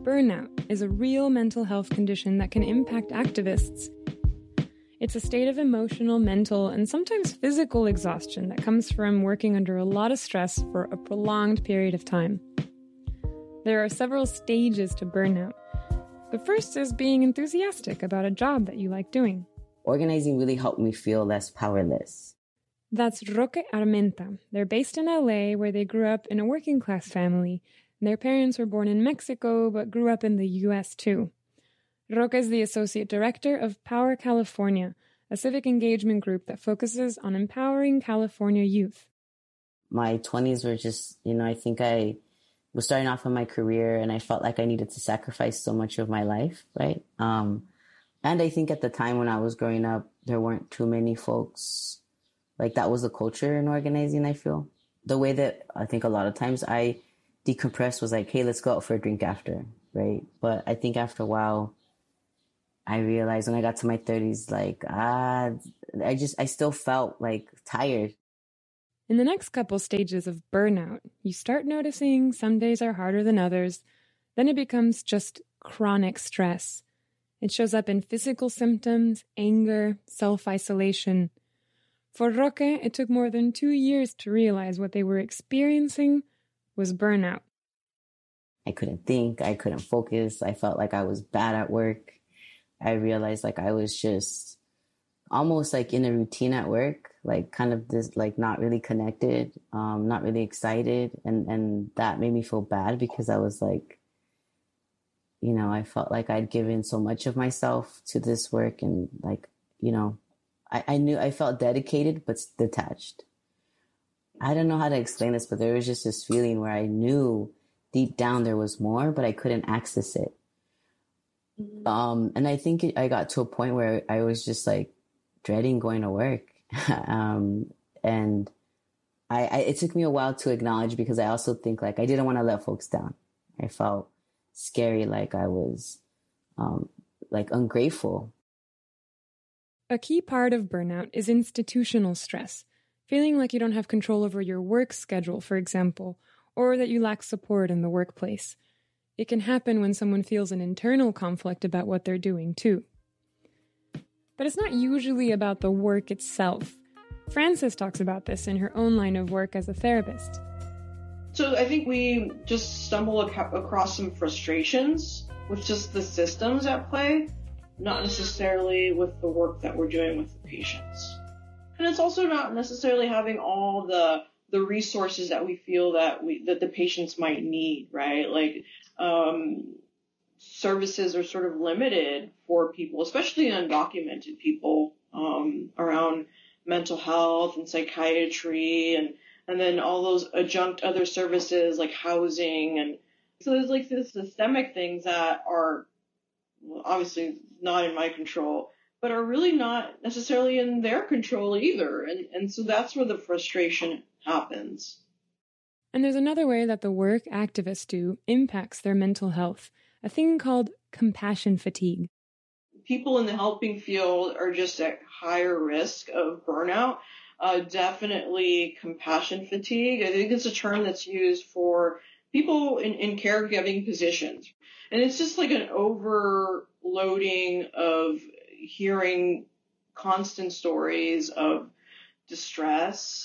burnout is a real mental health condition that can impact activists. It's a state of emotional, mental, and sometimes physical exhaustion that comes from working under a lot of stress for a prolonged period of time. There are several stages to burnout. The first is being enthusiastic about a job that you like doing. Organizing really helped me feel less powerless. That's Roque Armenta. They're based in LA, where they grew up in a working-class family. Their parents were born in Mexico, but grew up in the U.S. too. Roque is the associate director of Power California, a civic engagement group that focuses on empowering California youth. My 20s were just, I think I was starting off in my career and I felt like I needed to sacrifice so much of my life, right? And I think at the time when I was growing up, there weren't too many folks, like that was the culture in organizing, I feel. The way that I think a lot of times I decompressed was like, hey, let's go out for a drink after, right? But I think after a while, I realized when I got to my 30s, like, I still felt like tired. In the next couple stages of burnout, you start noticing some days are harder than others. Then it becomes just chronic stress. It shows up in physical symptoms, anger, self-isolation. For Roque, it took more than 2 years to realize what they were experiencing was burnout. I couldn't think. I couldn't focus. I felt like I was bad at work. I realized like I was just almost like in a routine at work, like kind of this, like not really connected, not really excited. And that made me feel bad because I was like, I felt like I'd given so much of myself to this work and like, I knew I felt dedicated, but detached. I don't know how to explain this, but there was just this feeling where I knew deep down there was more, but I couldn't access it. And I think I got to a point where I was just like dreading going to work. And it took me a while to acknowledge because I also think like I didn't want to let folks down. I felt scary, like I was like ungrateful. A key part of burnout is institutional stress, feeling like you don't have control over your work schedule, for example, or that you lack support in the workplace. It can happen when someone feels an internal conflict about what they're doing, too. But it's not usually about the work itself. Frances talks about this in her own line of work as a therapist. So I think we just stumble across some frustrations with just the systems at play, not necessarily with the work that we're doing with the patients. And it's also not necessarily having all the resources that we feel that the patients might need, right? Like, services are sort of limited for people, especially undocumented people, around mental health and psychiatry and then all those adjunct other services like housing. And so there's like this systemic things that are obviously not in my control, but are really not necessarily in their control either. And so that's where the frustration happens. And there's another way that the work activists do impacts their mental health, a thing called compassion fatigue. People in the helping field are just at higher risk of burnout. Definitely compassion fatigue. I think it's a term that's used for people in caregiving positions. And it's just like an overloading of hearing constant stories of distress,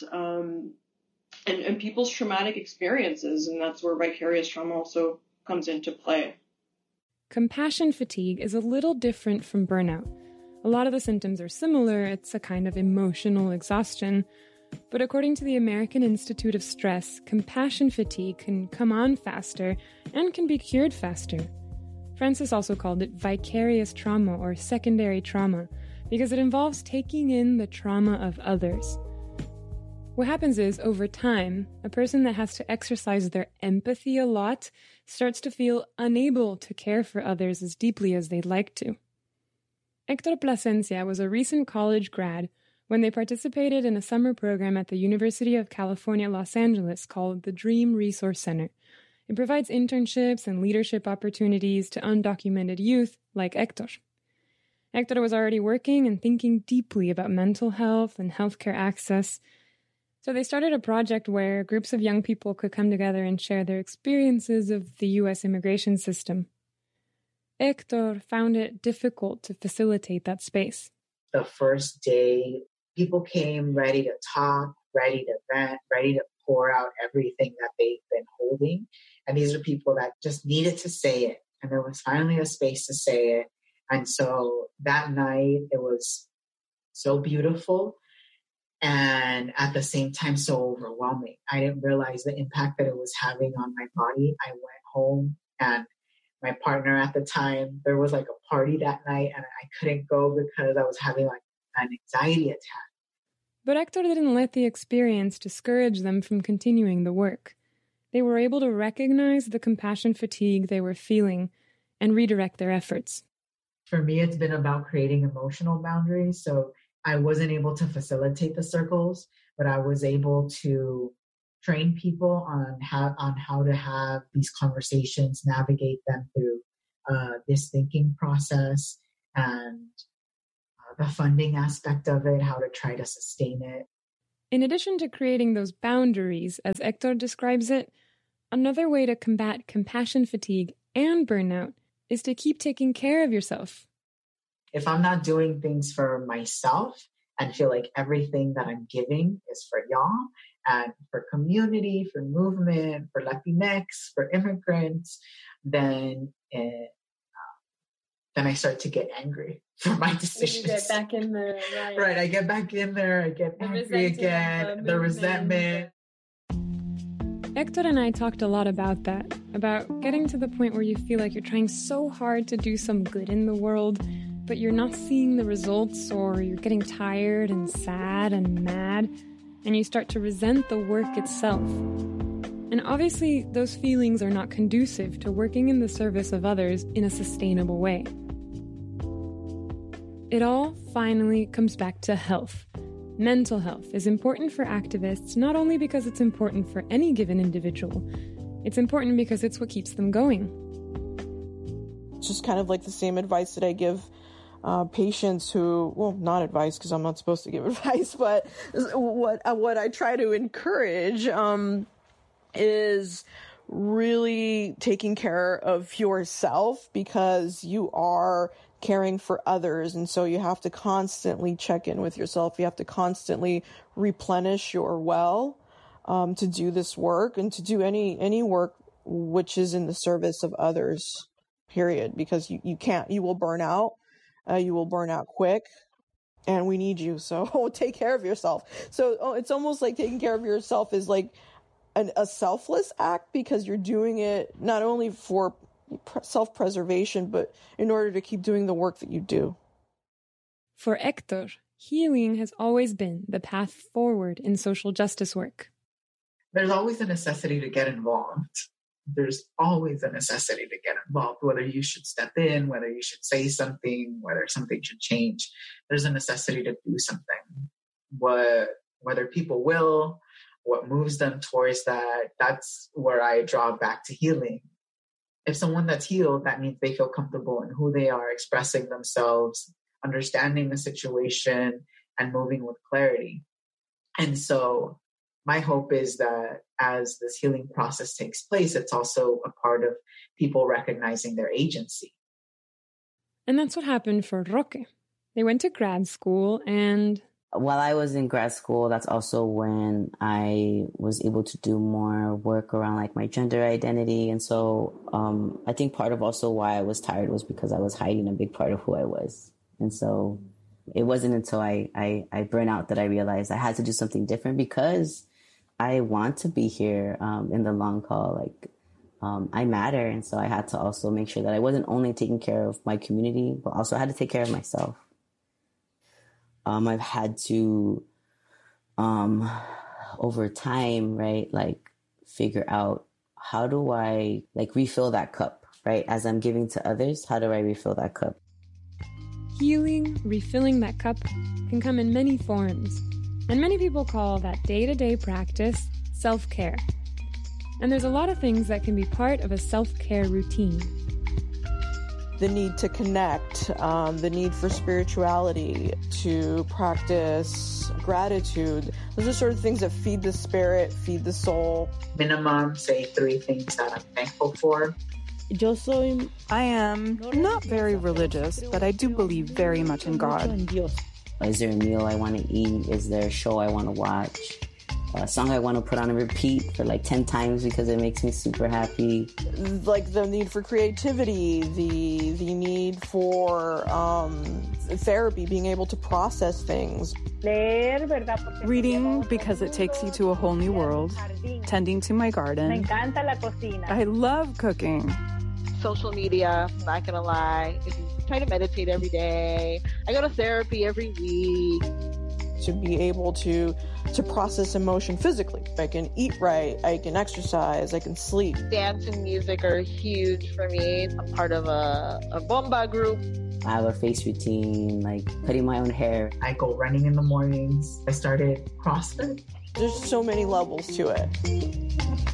and people's traumatic experiences, and that's where vicarious trauma also comes into play. Compassion fatigue is a little different from burnout. A lot of the symptoms are similar. It's a kind of emotional exhaustion. But according to the American Institute of Stress, compassion fatigue can come on faster and can be cured faster. Frances also called it vicarious trauma or secondary trauma because it involves taking in the trauma of others. What happens is, over time, a person that has to exercise their empathy a lot starts to feel unable to care for others as deeply as they'd like to. Hector Plasencia was a recent college grad when they participated in a summer program at the University of California, Los Angeles called the Dream Resource Center. It provides internships and leadership opportunities to undocumented youth like Hector. Hector was already working and thinking deeply about mental health and healthcare access. So they started a project where groups of young people could come together and share their experiences of the U.S. immigration system. Hector found it difficult to facilitate that space. The first day, people came ready to talk, ready to vent, ready to pour out everything that they've been holding. And these are people that just needed to say it. And there was finally a space to say it. And so that night, it was so beautiful and at the same time so overwhelming. I didn't realize the impact that it was having on my body. I went home and my partner at the time, there was like a party that night and I couldn't go because I was having like an anxiety attack. But Hector didn't let the experience discourage them from continuing the work. They were able to recognize the compassion fatigue they were feeling and redirect their efforts. For me, it's been about creating emotional boundaries. So I wasn't able to facilitate the circles, but I was able to train people on how to have these conversations, navigate them through this thinking process and the funding aspect of it, how to try to sustain it. In addition to creating those boundaries, as Hector describes it, another way to combat compassion fatigue and burnout is to keep taking care of yourself. If I'm not doing things for myself and feel like everything that I'm giving is for y'all and for community, for movement, for Latinx, for immigrants, then I start to get angry for my decisions. You get back in there, right? Right, I get back in there, I get angry again, the resentment. Hector and I talked a lot about that, about getting to the point where you feel like you're trying so hard to do some good in the world, but you're not seeing the results, or you're getting tired and sad and mad, and you start to resent the work itself. And obviously, those feelings are not conducive to working in the service of others in a sustainable way. It all finally comes back to health. Mental health is important for activists not only because it's important for any given individual, it's important because it's what keeps them going. It's just kind of like the same advice that I give patients who, well, not advice because I'm not supposed to give advice, but what I try to encourage is really taking care of yourself, because you are caring for others. And so you have to constantly check in with yourself. You have to constantly replenish your well to do this work and to do any work which is in the service of others, period. Because you will burn out. You will burn out quick. And we need you. So take care of yourself. So it's almost like taking care of yourself is like a selfless act, because you're doing it not only for self-preservation, but in order to keep doing the work that you do. For Hector, healing has always been the path forward in social justice work. There's always a necessity to get involved. There's always a necessity to get involved, whether you should step in, whether you should say something, whether something should change. There's a necessity to do something. Whether people will, what moves them towards that, that's where I draw back to healing. If someone that's healed, that means they feel comfortable in who they are, expressing themselves, understanding the situation, and moving with clarity. And so my hope is that as this healing process takes place, it's also a part of people recognizing their agency. And that's what happened for Roque. They went to grad school, and while I was in grad school, that's also when I was able to do more work around like my gender identity. And so I think part of also why I was tired was because I was hiding a big part of who I was. And so it wasn't until I burned out that I realized I had to do something different, because I want to be here in the long haul. Like I matter. And so I had to also make sure that I wasn't only taking care of my community, but also I had to take care of myself. I've had to, over time, right, like figure out how do I like refill that cup, right? As I'm giving to others, how do I refill that cup? Healing, refilling that cup can come in many forms. And many people call that day-to-day practice self-care. And there's a lot of things that can be part of a self-care routine. The need to connect, the need for spirituality, to practice gratitude. Those are sort of things that feed the spirit, feed the soul. Minimum, say 3 things that I'm thankful for. I am not very religious, but I do believe very much in God. Is there a meal I want to eat? Is there a show I want to watch? A song I want to put on a repeat for like 10 times because it makes me super happy. Like the need for creativity, the need for therapy, being able to process things. Reading because it takes you to a whole new world. Tending to my garden. I love cooking. Social media, not gonna lie. Try to meditate every day. I go to therapy every week. To be able to process emotion physically. I can eat right, I can exercise, I can sleep. Dance and music are huge for me. I'm part of a bomba group. I have a face routine, like cutting my own hair. I go running in the mornings. I started CrossFit. There's so many levels to it.